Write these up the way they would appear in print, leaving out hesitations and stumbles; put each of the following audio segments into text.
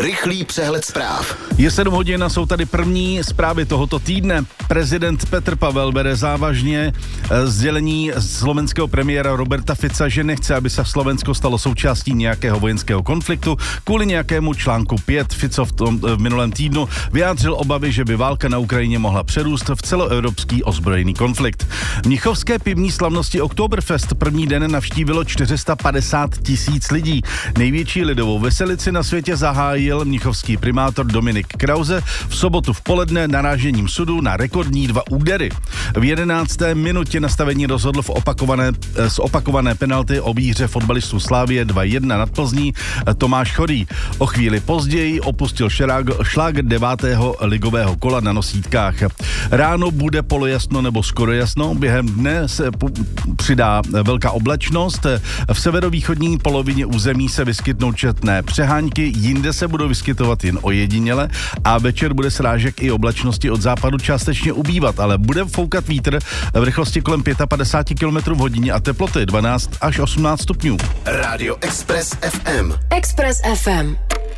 Rychlý přehled zpráv. Je 7 hodin a jsou tady první zprávy tohoto týdne. Prezident Petr Pavel bere závažně sdělení slovenského premiéra Roberta Fica, že nechce, aby se Slovensko stalo součástí nějakého vojenského konfliktu kvůli nějakému článku 5. Fico v minulém týdnu vyjádřil obavy, že by válka na Ukrajině mohla přerůst v celoevropský ozbrojený konflikt. Mnichovské pivní slavnosti Oktoberfest první den navštívilo 450 000 lidí. Největší lidovou veselici na světě zahájil mnichovský primátor Dominik Krause v sobotu v poledne narážením sudu na rekordní 2 údery. V 11. minutě nastavení rozhodl z opakované penalty o výhře fotbalistů Slavie 2-1 nad Plzní Tomáš Chorý. O chvíli později opustil šlák 9. ligového kola na nosítkách. Ráno bude polojasno nebo skoro jasno, během dne se přidá velká oblačnost. V severovýchodní polovině území se vyskytnou četné přehánky, jinde se budou vyskytovat jen ojediněle a večer bude srážek i oblačnosti od západu částečně ubývat, ale bude foukat vítr v rychlosti kolem 55 km v hodině a teploty 12 až 18 stupňů. Radio Express FM. Express FM.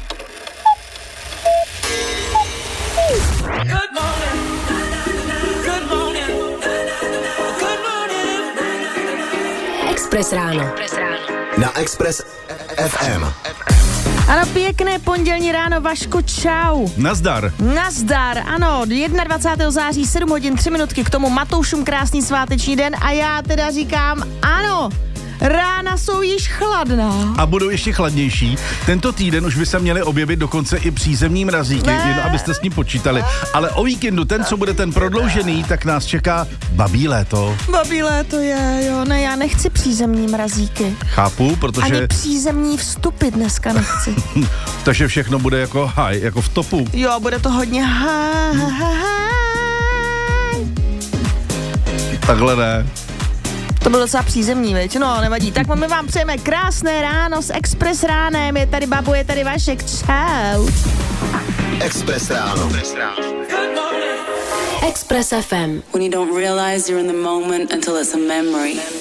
Express ráno. Na Express FM. Ano, pěkné pondělní ráno, Vašku, čau. Nazdar. Nazdar, ano, 21. září, 7 hodin, 3 minutky, k tomu Matoušům krásný sváteční den a já teda říkám ano. Rána jsou již chladná. A budou ještě chladnější. Tento týden už by se měly objevit dokonce i přízemní mrazíky, jen abyste s ním počítali. Ale o víkendu, ten, co bude ten prodloužený, tak nás čeká babí léto. Babí léto je, jo, ne, já nechci přízemní mrazíky. Chápu, protože... Ani přízemní vstupy dneska nechci. Takže všechno bude jako haj, jako v topu. Jo, bude to hodně Takhle ne. To bylo docela přízemní, veď? No, nevadí. Tak my vám přejeme krásné ráno s Express ránem. Je tady Babu, je tady Vašek. Čau. Express ráno. Express FM. When you don't realize you're in the moment until it's a memory.